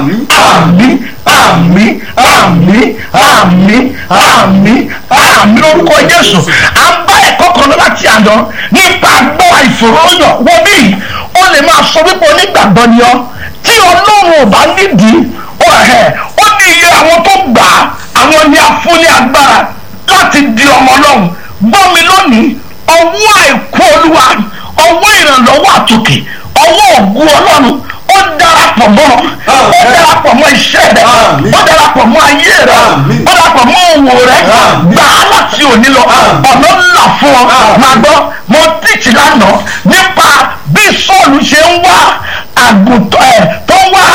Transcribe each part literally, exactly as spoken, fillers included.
àmín àmín àmín àmín àmín àmín àmín lórúkọ Jésù. À ń bá ẹ̀kọ́ kan lọ láti àná nípa agbára ìfòròyàn wọ́n bí ó lè máa sọ wípé onígbàgbọ́ ni ọ́ tí Ọlọ́run ò bá nídìí ó ní iye àwọn tó gbà á àwọn ni a fún ní agbára láti di ọmọ Ọlọ́run. gbọ́ mi lónìí, ọwọ́ àìkú Olúwa, ọwọ́ ìrànlọ́wọ́ àtòkè, ọwọ́ ògùn Ọlọ́run ó darapọ̀ mọ́ ó darapọ̀ mọ́ iṣẹ́ rẹ̀ ó darapọ̀ mọ́ ayé rẹ̀ ó darapọ̀ mọ́ òwò rẹ̀ gbà á láti òní lọ ọ̀nà ńlá fún ọ. màá gbọ́ mo tíìtì lánàá nípa bí Sọ́ọ̀lù ṣe ń wá àgùntàn ẹ̀ tó ń wá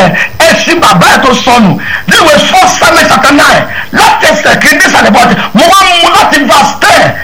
ẹṣin bàbá ẹ̀ tó sọnù níwèé First Samuel chapter nine láti ẹsẹ̀ kéde ìsàlẹ̀ bọ́ọ̀tì mo wá mú láti verse ten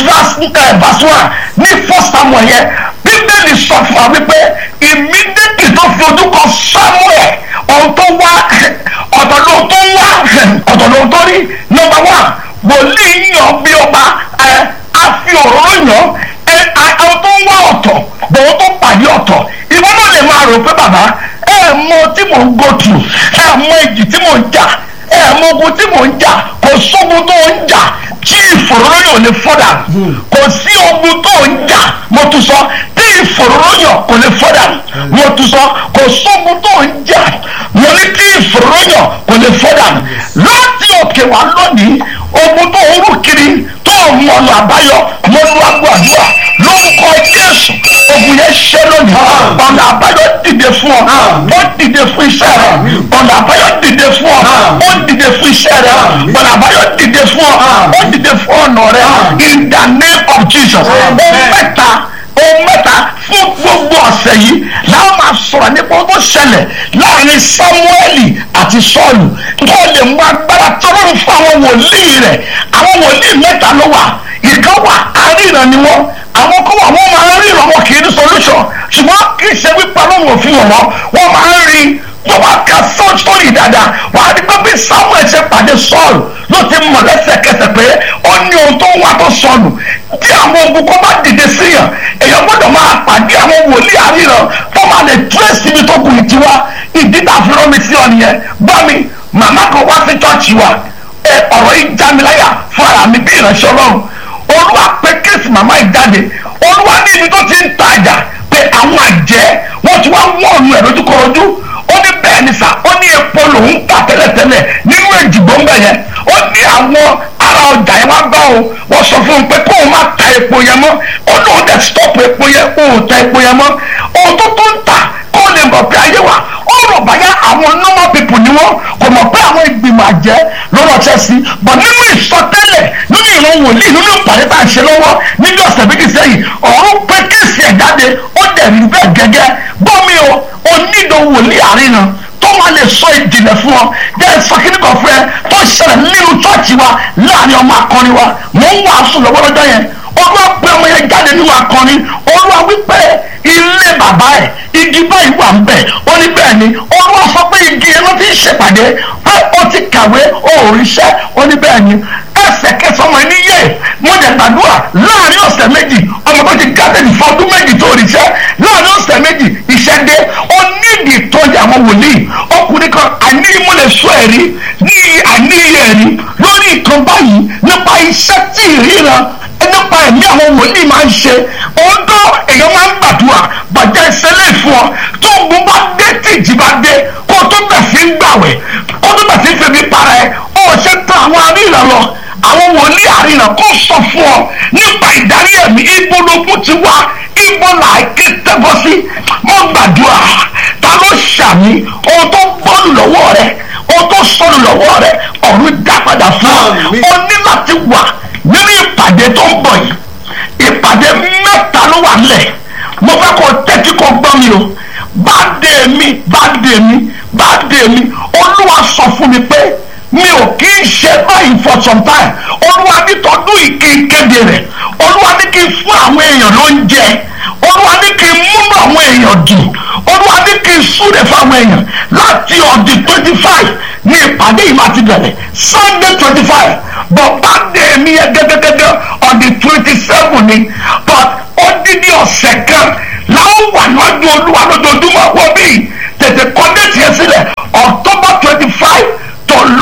verse one ní First Samuel yẹn. Bíbélì sọ fún wa wípé immediately tó fi ojú kan Samuel ohun tó wá ọ̀tọ̀ lóhun tó wá ọ̀tọ̀ lóhun tó rí. Number one, wòlíì yàn bí ọba ẹ á fi òróró yàn ẹ àwọn tó ń wá ọ̀tọ̀ bòun tó pàdé ọ̀tọ̀. Ìwọ náà lè máa rò pé bàbá ẹ mọ tí mò ń go through ẹ mọ ìjì tí mò ń jà ẹ mọ ogun tí mò ń jà kò sógun tó ń jà tí ìfòròyìn ò lè fọ́dà kò sí ogun tó ń jà mo tún sọ tí ìfòròyìn kò lè fọ́dà mo tún sọ kò sógun tó ń jà mo ní tí ìfòròyìn kò lè fọ́dà láti òkè wá lónìí ogun tó ń rú kiri tó ń mọ ọ̀nà àbáyọ mo lu agbo àdúrà lórúkọ Jésù ogun yẹn ṣẹ́ lónìí ọ̀nà àbáyọ dìde fún ọ ó dìde fún iṣẹ́ rẹ ọ̀nà àbáyọ dìde fún ọ ó dìde fún iṣẹ́ rẹ ọ̀nà àbáyọ dìde fún ọ ó dìde fún ọ̀nà rẹ in the name of Jesus. ó mẹ́ta ó mẹ́ta fún gbogbo ọ̀sẹ̀ yìí láwọn máa sọ̀rọ̀ nípa ohun tó ṣẹlẹ̀ láàrin Sámúẹ́lì àti Sọ́ọ̀lù tó lè mú agbára tọ́lọ́run fún àwọn wòlíì rẹ̀. àwọn wòlíì mẹ́ta ló wà, ìkan wà aríran ni wọ́n, àwọn kan wà wọ́n máa ń ríran wọn kì í ní solution ṣùgbọ́n kì í ṣe wípé Ọlọ́run òfin wọn wọ́n máa ń rí tó bá ka sọ́ọ̀tì sórí dáadáa wà á rí pé bí Samuel ṣe pàdé Sọ́ọ̀lù ló ti mọ̀ lẹ́sẹ̀kẹsẹ̀ pé ó ní ohun tó ń wá tó sọnù. tí àwọn ogun kan bá dìde síyàn èèyàn gbọ́dọ̀ máa pàdé àwọn wòlíì àríran tó máa lè tírèsì ibi tó kù ní tiwa. ìdí tá a fi rán mi sí ọ nìyẹn. gbọ́ mi, màmá kan wá sí chọ́ọ̀chì wa ọ̀rọ̀ yìí já mi láyà fún ara mi bí ìránṣẹ́ Ọlọ́run. Olúwa pé kéèsì màmá yìí jáde, Olúwa ní ibi tó ti ń tajà pé àwọn àjẹ́ wọ́n ti wá wọ́n ọ̀nù ẹ̀ lójúkọ̀ọ́jú. ó ní bẹ́ẹ̀ ni sà, ó ní epo lòún tà tẹ́lẹ̀tẹ́lẹ̀ nínú èjìgbó ń bẹ̀ yẹn. ó ní àwọn ará ọjà yẹn wá bá òun, wọ́n sọ fún un pé kó o má ta epo yẹn mọ́. ó lóun dẹ̀ stop epo yẹn, kó o ta epo yẹn mọ́. ohun tó tó ń tà kó o lè mọ̀ pé ayé wa ó rọ̀ báyà àwọn normal people ni wọ́n kò mọ̀ pé àwọn ìgbìmọ̀ àjẹ́ ló rọ̀ṣẹ́ sí. bọ̀ nínú ìsọtẹ́lẹ̀ nínú ìran wòlíì nínú ìpàdé tá a ṣe lọ́wọ́ níbi ọ̀sẹ̀ méjì sẹ́yìn ọ̀run pé kéèsì ẹ̀ jáde ó dẹ̀ rí bẹ́ẹ̀ gẹ́gẹ́. gbọ́ mi o, o nílò wòlíì àríran tó máa lè sọ ìjìnlẹ̀ fún ọ. jẹ́ sọkíní kan fún ẹ tó ṣẹlẹ̀ nínú chọ́ọ̀chì wa láàrin ọmọ akọrin wa. mò ń wàásù lọ́wọ́ lọ́jọ́ yẹn, Olúwa pé ọmọ yẹn jáde nínú akọrin. Olúwa wípé ilé bàbá ẹ̀ igi báyìí wà ń bẹ̀. ó ní bẹ́ẹ̀ ni. Olúwa sọ pé igi yẹn ló ti ń ṣèpàdé pé ó ti kàwé òòrìṣẹ́. ó ní bẹ́ẹ̀ ni. ẹsẹ̀kẹsẹ̀ ọmọ ẹni yé mo jẹ gbàdúrà láàrin ọ̀sẹ̀ méjì ọmọ tó ti gádẹ́nì fọdún méjì tó ríṣẹ́ láàrin ọ̀sẹ̀ méjì iṣẹ́ dé. ó nídìí ìtọ́jú àwọn wòlíì. ọkùnrin kan àní mo lè sọ ẹ̀rí ní àníyẹ ẹ̀rí lórí ìkan báyìí nípa iṣẹ́ tí ìríran nípa ẹ̀mí àwọn wòlíì máa ń ṣe. ọdọ́ èèyàn máa ń gbàdúrà bàjẹ́ ìṣẹ̀lẹ̀ fún ọ tó ogun bá dé tí ìjì bá dé kó o tó bẹ̀ sí ń gbàwẹ̀ kó o tó bẹ̀ sí ń febi para ẹ ó ṣe tán àwọn aríran lọ. àwọn wòlíì àríran kò sọ fún ọ nípa ìdarí ẹ̀mí ibo lókun ti wá ibo làáké tẹ́bọ́ sí. mo gbàdúrà ta ló ṣàmì ohun tó bọ́ọ̀lù lọ́wọ́ rẹ ohun tó sọnù lọ́wọ́ rẹ ọ̀run dá padà fún ọ. o ní láti wà nínú ìpàdé tó ń bọ̀ yìí. ìpàdé mẹ́ta ló wà nílẹ̀. mo fẹ́ kó tẹ́tí kó gbọ́ mi o. bá dé mi bá dé mi bá dé mi Olúwa sọ fún mi pé mi ò kí ń ṣe báyìí for some time. Olúwa ní tọdún ìkí kéde rẹ̀. Olúwa ní kí n fún àwọn èèyàn lóúnjẹ. Olúwa ní kí n múnú àwọn èèyàn dùn. Olúwa ní kí n súre fáwọn èèyàn láti ọ̀dì twenty five ní ìpàdé yìí máa ti bẹ̀rẹ̀ Sunday twenty five but birthday mi yẹ gẹ́gẹ́gẹ́gẹ́ ọ̀dì twenty seven ni but ó dídí ọ̀sẹ̀ kan láwọn wà níwájú Olúwa lójoojúmọ́ wọ́n bí tètè kọ́ déètì yẹn sílẹ̀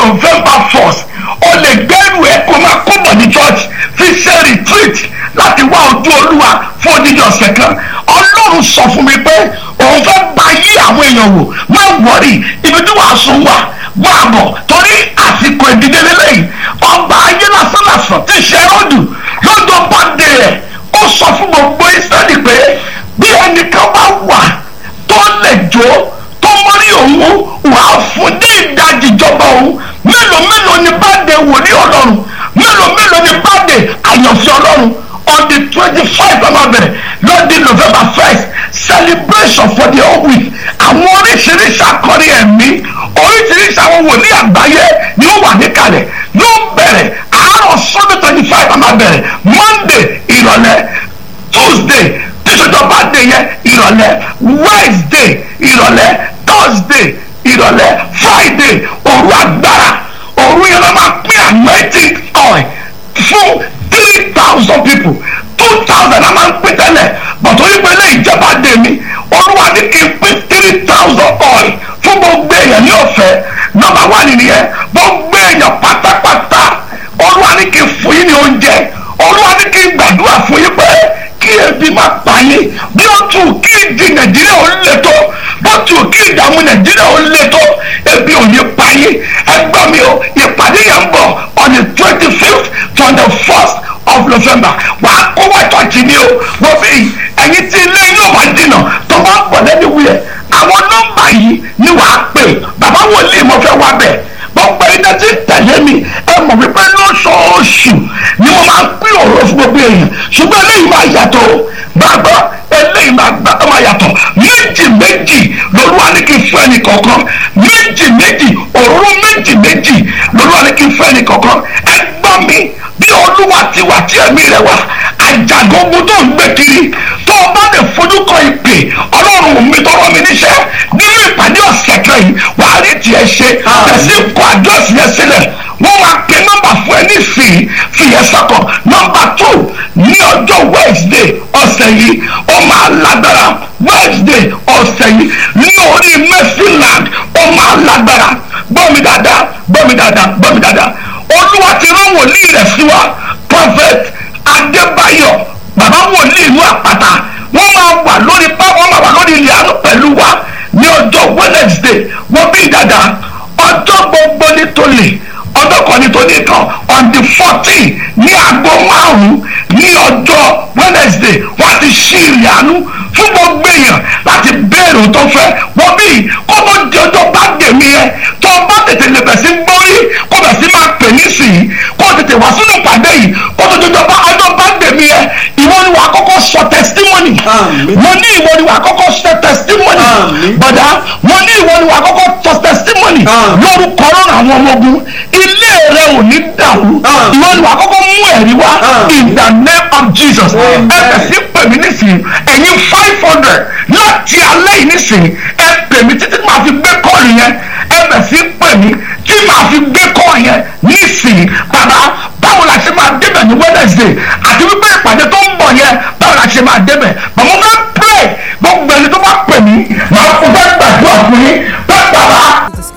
November first o lè gbẹ́rù ẹ̀ kó máa kó bọ̀ ní church fi ṣe retreat láti wá ojú Olúwa fún odidi ọ̀sẹ̀ kan. Ọlọ́run sọ fún mi pé òun fẹ́ gba yí àwọn èèyàn wò, má wọ̀rí ibi tí wàá sùn wà wá bọ̀ torí àsìkò ìdílé lélẹ́yìn. Ọba ayé lásán lásán ti ṣe rọ́dù lọ́jọ́ bá dé rẹ̀ ó sọ fún gbogbo Ísírẹ́lì pé bí ẹnìkan bá wà tó lè jó tó mọ́rí òun wàá fún ní ìdajì ìjọba òun. Mélòó mélòó ni báde wòlíì Ọlọ́run, mélòó mélòó ni báde àyànfẹ́ Ọlọ́run. On the twenty-five ọmọ bẹ̀rẹ̀ lọ́dún November first celebration for the whole week. Àwọn oríṣiríṣi akọrin ẹ̀mí oríṣiríṣi àwọn wòlíì àgbáyé ni ó wà níkàlẹ̀. Yóò bẹ̀rẹ̀ àárọ̀ Sunday twenty-five ọmọ bẹ̀rẹ̀ Monday ìrọ̀lẹ́, Tuesday tíṣọjọba dé yẹn ìrọ̀lẹ́, Wednesday ìrọ̀lẹ́, Thursday ìrọ̀lẹ́, Friday òru agbára. Òru yẹn ló máa pín anointing oil fún three thousand people. Two thousand a máa ń pín tẹ́lẹ̀ bọ̀tọ̀ yìí pé ilé ìjọba dé mi Olúwa ní kí n pín three thousand oil fún gbogbo èèyàn ní ọ̀fẹ́. Nọ́mbà wà nìyẹn, gbogbo èèyàn pátápátá Olúwa ní kí n fún yín ní oúnjẹ. Olúwa ní kí n gbàdúrà fún yín pé kí ebi máa pa yín. Bí ó tù kí ìdí Nàìjíríà ó le tó, bó tù kí ìdààmú Nàìjíríà ó le tó, ebi ò ní pa yín. Ẹgbọ́n mi o, ìpàdé yẹn ń bọ̀ on the twenty-fifth to the first of November. Wàá kó wá ìtọ́jú ni o. Wọ́n fi ẹ̀yin tí ilé yóò bá dènà tó bá ń bọ̀ lẹ́nu wíyẹn. Àwọn nọ́mbà yìí ni wàá pè. Bàbá wòlíì mo fẹ́ wá bẹ̀. Gbogbo iná tí ń tẹ̀lé mi ẹ mọ̀ wípé lóṣooṣù ni mo máa ń pín òró fún gbogbo èèyàn. Ṣùgbọ́n eléyìí máa yàtọ̀ o. Bàbá eléyìí máa yàtọ̀. Méjì méjì lolúwa ní kí n fún ẹnì kọ̀ọ̀kan. Méjì méjì òróró méjì méjì lolúwa ní kí n fún ẹnì kọ̀ọ̀kan. Ẹ gbọ́ mi bí Olúwa ti wà tí ẹ̀mí rẹ̀ wà. Àjàgógún tó ń gbé kiri tó o bá lè fojú kan ìpè Ọlọ́run mi tọrọ mi níṣẹ́ nínú ìpàdé ọ̀sẹ̀ kan yìí wàá rí tiẹ̀ ṣe. Tẹ̀sí kọ àdírẹ́sì yẹn sílẹ̀ wọ́n máa pe nọ́mbà fún ẹ nísìnyí fìyẹn sọ́kọ̀. Nọ́mbà two ní ọjọ́ Wednesday ọ̀sẹ̀ yìí ó máa lágbára. Wednesday ọ̀sẹ̀ yìí ní orí Mercyland ó máa lágbára. Gbọ́ mi dáadáa, gbọ́ mi dáadáa, gbọ́ mi dáadáa. Olúwa ti rán wòlíì rẹ̀ sí wa Prophet Adébáyọ̀ bàbá wòlíì ìlú Àpáta. Wọ́n máa wà lórí pa wọ́n máa wà lórí ilẹ̀ àánú pẹ̀lú wa ní ọjọ́ Wednesday. Wọ́n bí dáadáa ọjọ́ gbogbo ní tolè ọjọ́ kan ní tolè kan on the fourteen ní aago márùn-ún ní ọjọ́ Wednesday wọ́n ti ṣí ilẹ̀ àánú fún gbogbo èèyàn láti béèrè tó fẹ́. Wọ́n bí kó tó di ọjọ́ bá dèmí yẹn tó bá tètè lè bẹ̀ sí gbórí kó bẹ̀ sí máa pè nísìnyí kó tètè wá sínú ìpàdé yìí kó tó di ọjọ́ bá ọjọ́ bá dèmí yẹn ìwọ ni wàá kọ́kọ́ sọ testimony. Mo ní ìwọ ni wàá kọ́kọ́ sọ testimony. Bọ̀dá mo ní ìwọ ni wàá kọ́kọ́ sọ testimony lórúkọ lọ́rùn àwọn ọmọ ogun. Ilé rẹ ò ní dàrú. Ìwọ ni wàá kọ́kọ́ mú ẹ̀rí wá in the name of Jesus. Ẹ bẹ̀ sí pè mí nísìnyí ẹ̀yin five hundred láti alẹ́ yìí nísìnyí ẹ pè mí títí máa fi gbé kọ́ọ̀lù yẹn. Ẹ bẹ̀ sí pè mí tí máa fi gbé kọ́ọ̀lù yẹn nísìnyí. Bàbá báwo la ṣe máa débẹ̀ ní Wednesday àti wípé ìpàdé tó ń bọ̀ yẹn báwo la ṣe máa débẹ̀. Bàbá mo fẹ́ pray gbogbo ẹni tó bá pè mí máa fún fẹ́ gbàdúrà fún yín fẹ́ bàbá.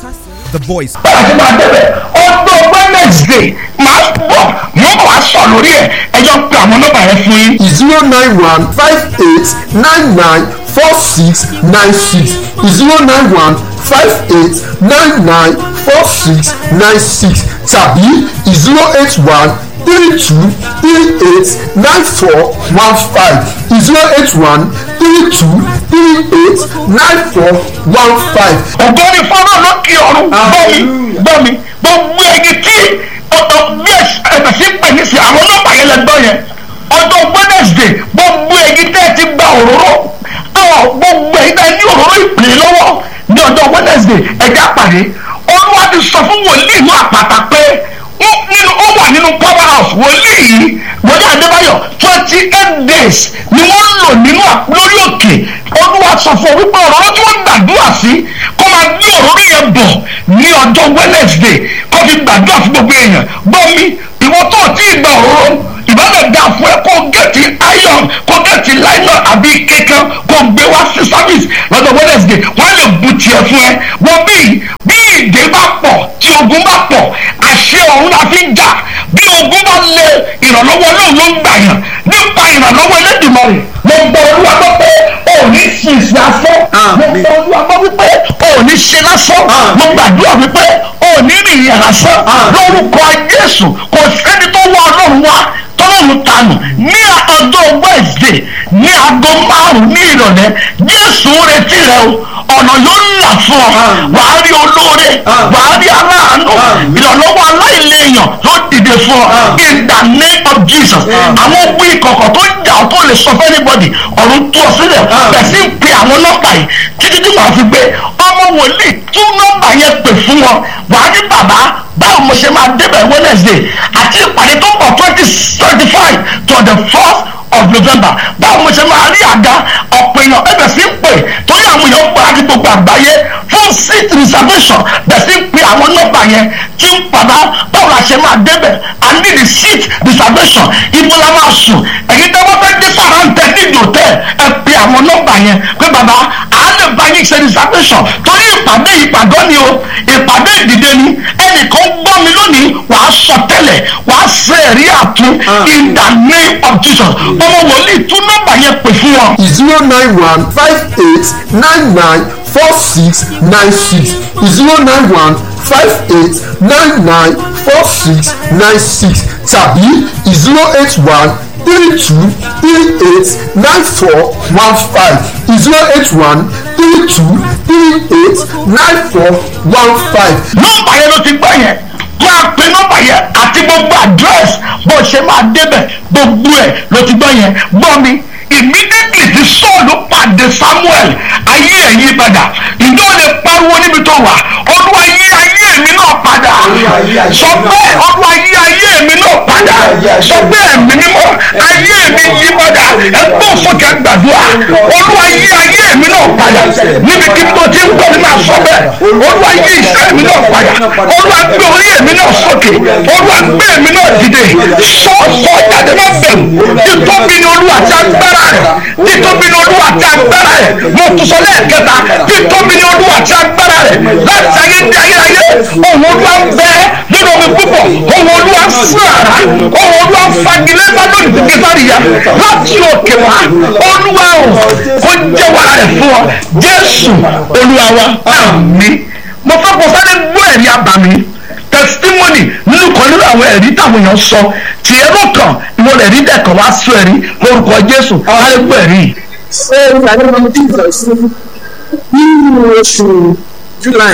The voice. Báwo la ṣe máa débẹ̀ ọjọ́ Wednesday máa bọ̀ mo bọ̀ wá sọ lórí ẹ̀ ẹjọ́ pé àwọn nọ́mbà yẹn fún yín. zero nine one five eight nine nine four six nine six zero nine one five eight nine nine four six nine six tàbí zero eight one three two three eight nine four one five zero eight one three two three eight nine four one five. Ògbóni fọ́nrán lókè ọ̀run gbọ́ mi gbọ́ mi gbogbo ẹni tí ọ̀tọ̀ bí ẹ̀sẹ̀ sí pè ní sí àwọn nọ́mbà yẹn lẹ́gbọ́n yẹn ọjọ́ Wednesday gbogbo ẹni tẹ́ ti gba òróró gbogbo ẹni tẹ́ ní òróró ìpè lọ́wọ́ ní ọjọ́ Wednesday ẹ̀já pàdé. Olúwa ti sọ fún wòlíì ìlú Àpáta pé ó wà nínú power house wòlíì yìí wòlíì Adébáyọ̀ twenty eight days ni wọ́n lò nínú lórí òkè. Olúwa sọ fún ọ wípé òróró tí wọ́n gbàdúrà sí kó máa gbé òróró yẹn bọ̀ ní ọjọ́ Wednesday kó fi gbàdúrà fún gbogbo èèyàn. Gbọ́ mi ìwọ tó ti gba òróró ìbálẹ̀ dà fún ẹ kó gẹ̀ẹ́tì iron kó gẹ̀ẹ́tì nylon àbí kékan kó gbé wá sí service lọ́jọ́ Wednesday wọ́n lè bu tiẹ̀ fún ẹ. Wọ́n bí bí ìdè bá pọ̀ tí ogun bá pọ̀ àṣẹ ọ̀run la fi ń jà bí ogun bá lé ìrànlọ́wọ́ náà ló ń gbà yàn nípa ìrànlọ́wọ́ Elédùmarè mo gbọ́ Olúwa gbọ́ pé o ò ní ṣe ìsìn asán mo gbọ́ Olúwa gbọ́ wípé o ò ní ṣe lásán mo gbàdúrà wípé o ò ní rìnrìn àlásán lórúkọ Jésù kò sẹ́ni tó wá Ọlọ́run wá tọ́lọ́run tanù ní ọjọ́ Wednesday ní aago márùn-ún ní ìrọ̀lẹ́ Jésù retí rẹ o ọ̀nà yóò là fún ọ wàá rí olóore wàá rí aláàánú ìrànlọ́wọ́ aláìléèyàn yóò dìde fún ọ in the name of Jesus. àwọn ogun ìkọ̀kọ̀ tó ń jà ọ́ tó lè sọ fún anybody ọ̀run tú ọ sílẹ̀ bẹ̀ sí ń pe àwọn nọ́mbà yìí títí tí màá fi gbé ọmọ wòlíì tún nọ́mbà yẹn pè fún wọn wàá ní bàbá báwo mo ṣe máa débẹ̀ Wednesday àti ìpàdé tó ń bọ̀ twenty twenty five to the fourth of November báwo mo ṣe máa rí àga ọ̀pọ̀ èèyàn ẹgbẹ̀ sí ń pè torí àwọn èèyàn gbọ́dọ̀ àti gbogbo àgbáyé fún seat reservation bẹ̀ sí ń pe àwọn nọ́mbà yẹn tí ń padà báwo la ṣe máa débẹ̀ I need the seat reservation ibo la máa sùn èyí tó wọ́n fẹ́ dé fàrántẹ́ nídìí hòtẹ́ẹ̀ ẹ pe àwọn nọ́mbà yẹn pé bàbá àálẹ̀ bá yín ṣe reservation torí ìpàdé ìpàgọ́ ni o ìpàdé ìdìde ni ẹnìkan gbọ́ mi lónìí wàá sọ tẹ́lẹ̀ wàá ṣe ẹ̀rí àtún in the name of Jesus ọmọ wòlíì tún nọ́mbà yẹn pè fún wọn. zero nine one five eight nine nine four six nine six zero nine one five eight nine nine four six nine six tàbí zero eight one three two three eight nine four one five zero eight one three two three eight nine four one five. nọ́mbà yẹn ló ti gbọ́ yẹn máa pe nọ́mbà yẹn àti gbogbo àdírẹ́sì bó ṣe máa débẹ̀ gbogbo ẹ̀ ló ti gbọ́ yẹn gbọ́ mi immediately ti Sọ́ọ̀lù pàdé Samuel ayé ẹ̀ yí padà ìjọ lè pariwo níbi tó wà Olúwa yí ayé mi náà padà sọ pé Olúwa yí ayé mi náà padà sọ pé ẹ̀mí mímọ́ ayé mi yí padà ẹgbẹ́ òfòkè gbàdúrà Olúwa yí ayé mi náà padà níbi kí tó ti ń gbọ́ mi máa sọ bẹ́ẹ̀ Olúwa yí iṣẹ́ mi náà padà Olúwa gbé orí èmi náà sókè Olúwa gbé èmi náà dìde sọ́ọ̀sọ́ jáde má bẹ̀rù títóbi ni Olúwa ti agbára títóbi ní Olúwa àti agbára rẹ̀ mo tún sọ lẹ́ẹ̀kẹta títóbi ní Olúwa àti agbára rẹ̀ láti ayé dé ayérayé òun Olúwa ń bẹ nínú omi púpọ̀ òun Olúwa ń sún àrá òun Olúwa ń fagilé lọ́dún ìdíkẹ́sàríyá láti òkè wá Olúwa ò kó jẹ́ wàrà rẹ̀ fún ọ Jésù Olúwa wa àmín. mo fẹ́ kó sáré gbọ́ ẹ̀rí àbàmì testimony nínú kan nínú àwọn ẹ̀rí táwọn èèyàn sọ tiẹ̀ ló kàn ìwọ lè rí dẹ̀kan wá sọ ẹ̀rí lórúkọ Jésù sáré gbọ́ ẹ̀rí. ṣé ìgbàlẹ́ ọmọ tí ìgbà sí nínú oṣù July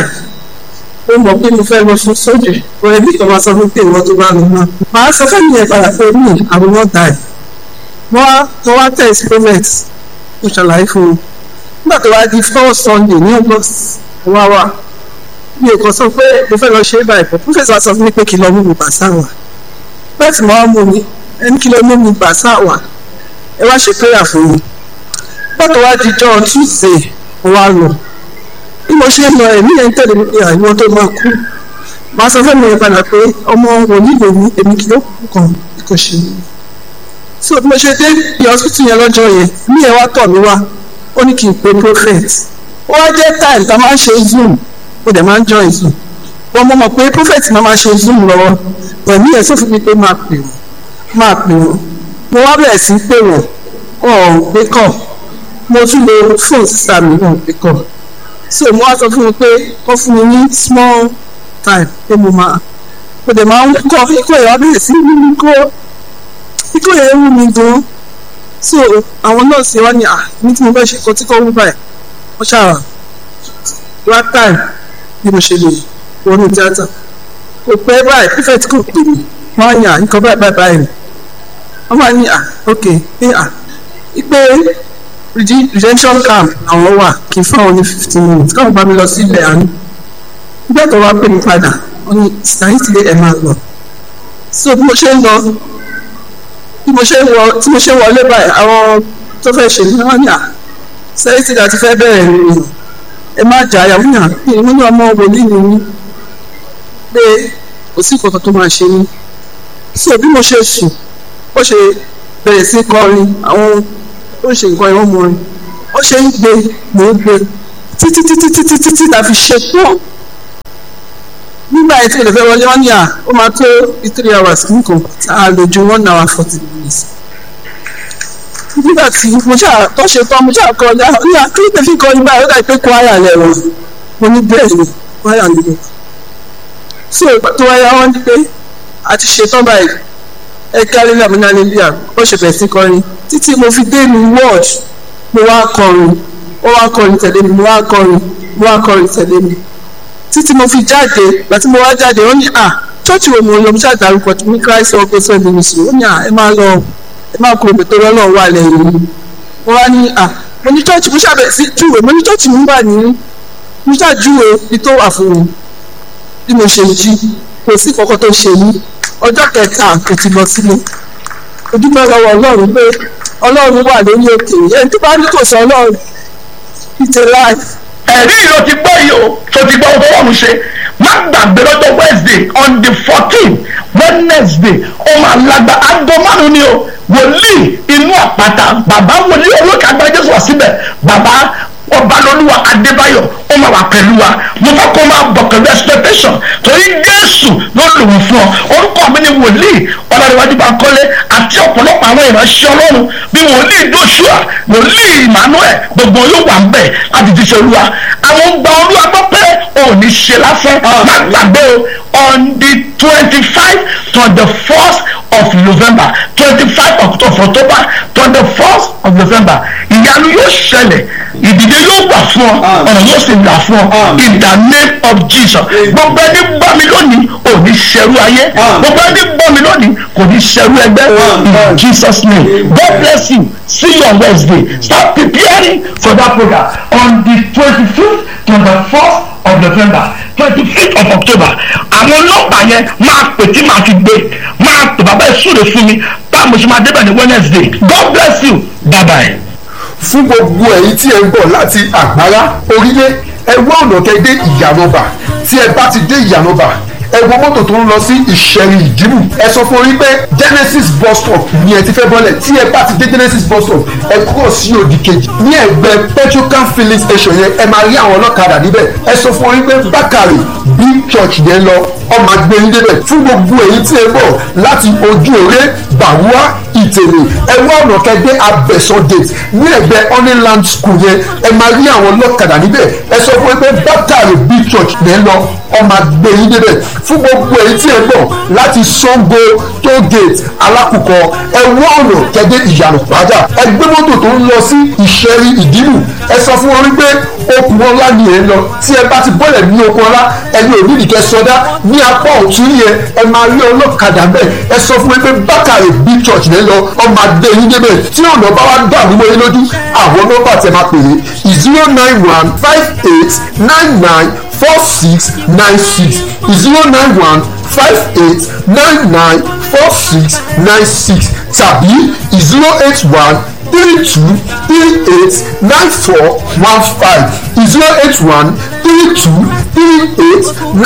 ó mọ̀ pé mo fẹ́ lọ fún sójú wọ́n ẹbí kan máa sọ fún pé ìwọ́n tó bá lọ náà màá sọ fẹ́ mi yẹn padà pé mi àwọn ọmọ dà ẹ̀ wọ́n wọ́n wá tẹ̀ experiment mo ṣàlàyé fún un nígbà tó wá di four Sunday ní August wá wá mi ò kàn sọ pé mo fẹ́ lọ ṣe é báyìí pọ̀ professor sọ fún mi pé kí lọ mú mi bàṣà wà bẹ́ẹ̀ tí mo wá mú mi ẹni kí lọ mú mi bàṣà wà ẹ wá ṣe prayer fún mi bọ́tọ̀ wá di jọ́ Tuesday mo wá lọ bí mo ṣe ń lọ ẹ̀mí yẹn tẹ̀lé mi pé àìwọ́n tó máa kú màá sọ fún mi yẹn padà pé ọmọ onílò mi èmi kì í kàn kò ṣe mí so bí mo ṣe dé bí hospital yẹn lọ́jọ́ yẹn mí yẹn wá tọ̀ mí wá ó ní kí n pe prophet ó wá jẹ́ time tá a máa ń ṣe zoom ó dẹ̀ máa ń join zoom wọ́n mọ̀ mọ̀ pé prophet máa máa ṣe zoom lọ́wọ́ ẹ̀mí yẹn sọ fún mi pé máa pè wọ́n máa pè wọ́n mo wá bẹ̀rẹ̀ sí pè wọ́n ọ̀ gbé kọ̀ mo tún lo fóònù sísá mi náà gbé kọ̀ so mo wá sọ fún mi pé kọ́ fún mi ní small time pé mo máa mo dẹ̀ máa ń kọ́ ikú ẹ̀ wá bẹ̀rẹ̀ sí ní kó ikú ẹ̀ wú mi gan so àwọn nọ́ọ̀sì wa ní à ní tí mo fẹ́ ṣe kọ́ tí kò wú báyìí wọ́n ṣàrà wá time bí mo ṣe lè wọnú tíátà kò pẹ́ báyìí prefect kò pè mí wọ́n á yàn nǹkan báyìí báyìí báyìí wọ́n máa ní à ok pé à ipe redemption camp àwọn wà kí n fún àwọn ní fifteen minutes káwọn bá mi lọ sí ilẹ̀ àánú nígbà tó wá pè mí padà wọ́n ní sìtáyì ti lé ẹ̀ máa lọ so bí mo ṣe ń lọ bí mo ṣe ń wọ tí mo ṣe ń wọlé báyìí àwọn tó fẹ́ ṣe ní wọ́n ní à sẹ́yìn tí láti fẹ́ bẹ̀rẹ̀ nìyẹn ẹ má jà àyàwó yàn kí ni ní ọmọ wòlíì ni mí pé kò sí nǹkan tó máa ṣe mí so bí mo ṣe sùn ó ṣe bẹ̀rẹ̀ sí kọrin àwọn ó ṣe nǹkan ìwọ́n mọ́rin ó ṣe ń gbé mò ń gbé títí títí títí títí la fi ṣe pọ́ nígbà yẹn tí mo lè fẹ́ wọlé wọn ní à ó máa tó three hours nìkan a lò ju one hour forty minutes. nígbà tí mo ṣáà tó ṣe tán mo ṣáà kọ ọjà ní à kí ló fi kọ nígbà yóò dà pé kwaya lẹ́wọ̀n mo ní bẹ́ẹ̀ ni kwaya nílò. sí ìgbà tó wáyé wọn ní pé a ti ṣe tán báyìí ẹ kí alẹ́ àmì náà níbí à ó ṣe bẹ̀rẹ̀ sí kọrin títí mo fi dé mi word mo wá kọrin ó wá kọrin tẹ̀lé mi mo wá kọrin mo wá kọrin tẹ̀lé mi títí mo fi jáde gbàtí mo wá jáde ó ní à church wo mo lọ mo ṣáà dárúkọ ní Christ all gospel ministry ó ní à ẹ máa lọ ẹ máa kúrò pé torí Ọlọ́run wà lẹ́yìn mi mo wá ní à mo ní church mo ṣàbẹ̀ sí júwe mo ní church mi wà ní mo ṣáà júwe ibi tó wà fún mi bí mo ṣe jí kò sí kọ́kọ́ tó ṣe mí ọjọ́ kẹta kò ti lọ sílé ojúmọ́ lọ́wọ́ Ọlọ́run pé Ọlọ́run wà lórí òkè ẹni tó bá ní kò sọ Ọlọ́run it's a life. ẹ̀rí ìlò ti gbọ́ yìí o tó ti gbọ́ ọdọ́ ọ̀hún ṣe má gbàgbé lọ́jọ́ Wednesday on the fourteen Wednesday ó máa lágbá aago márùn-ún ni o wòlíì inú àpáta bàbá wòlíì olókè agbára Jésù wà síbẹ̀ bàbá Ọbalolúwa Adébáyọ̀ ó máa wà pẹ̀lú wa mo fẹ́ kó máa bọ̀ pẹ̀lú expectation torí Jésù ló lò wọ́n fún ọ orúkọ mi ni wòlíì Ọlárẹ̀wájú Bankole àti ọ̀pọ̀lọpọ̀ àwọn ìránṣẹ́ Ọlọ́run bí wòlíì Joshua wòlíì Emmanuel gbogbo yóò wà ń bẹ̀ láti ti ṣe Olúwa àwọn gba Olúwa gbọ́ pé ò ní ṣe lásán má gbàgbé o on the twenty-five to the first of November twenty-five of October to the first of November ìyanu yóò ṣẹlẹ̀ ìdìde yóò wà fún ọ ọ̀nà yóò sì là fún ọ in the name of Jesus gbogbo ẹni gbọ́ mi lónìí ò ní ṣẹrú ayé gbogbo ẹni gbọ́ mi lónìí kò ní ṣẹrú ẹgbẹ́ in Jesus name God bless you see you on Wednesday start preparing for that program on the twenty-fifth to the first of November twenty-fifth of October àwọn nọ́mbà yẹn máa pè tí màá fi gbé máa pè bàbá ìṣúre fún mi báwo mo ṣe máa débẹ̀ ní Wednesday God bless you bye bye. fún gbogbo ẹ̀yin tí ẹ ń bọ̀ láti àgbárá orílẹ̀ ẹ wá ọ̀nà kẹ́ dé ìyànàbà tí ẹ bá ti dé ìyànàbà ẹ wo mọ́tò tó ń lọ sí ìṣẹ̀rì ìdìbò ẹ sọ fún orí pé Genesis bus stop ni ẹ ti fẹ́ bọ́lẹ̀ tí ẹ bá ti dé Genesis bus stop ẹ kúrò sí òdì kejì ní ẹgbẹ́ petrocan filling station yẹn ẹ máa rí àwọn ọlọ́kadà níbẹ̀ ẹ sọ fún orí pé Bákàrè big church yẹn lọ ọmọ agbẹ́yìn débẹ̀ fún gbogbo èyí tí ẹ bọ̀ láti ojú òré Bàwúà Ìtèlè ẹ wá ọ̀nà kẹgbẹ́ Abẹ́sán gate ní ẹgbẹ́ honeyland school yẹn ẹ máa rí àwọn ọlọ́kadà níbẹ̀ ẹ sọ fún pé Bákàrè big church yẹn lọ ọmọ agbẹ́yìn débẹ̀ fún gbogbo èyí tí ẹ bọ̀ láti Ṣàngó toll gate Alákùkọ ẹ wá ọ̀nà kẹgbẹ́ Ìyànà Pàjá ẹ gbé mọ́tò tó ń lọ sí Ìṣẹ̀rì Ìdìbò ẹ sọ fún wọn wípé okùn ọlá ni ẹ ń lọ tí ẹ bá ti bọ́lẹ̀ ní okùn ọlá ẹni òbí nìkẹ́ sọdá ní apá ọ̀tún yẹn ẹ máa rí ọlọ́kadà bẹ́ẹ̀ ẹ sọ fún wípé Bákàrè big church lẹ́ lọ ọmọ adé yín débẹ̀ tí ọ̀nà bá wá dàrú mọ́ yín lójú àwọn nọ́mbà tẹ máa pè é zero nine one five eight nine nine four six nine six zero nine one five eight nine nine four six nine six tàbí zero eight one three two three eight nine four one five zero eight one three two three eight nine.